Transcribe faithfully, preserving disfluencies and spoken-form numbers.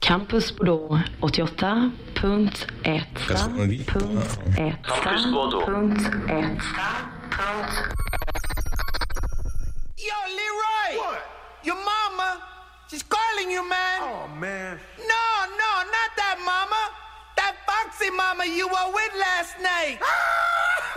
Campus Bordeaux åttioåtta punkt ett punkt ett Campus Bordeaux. punkt ett. Yo, Leroy! What? Your mama, she's calling you, man. Oh, man. No, no, not that mama. That foxy mama you were with last night.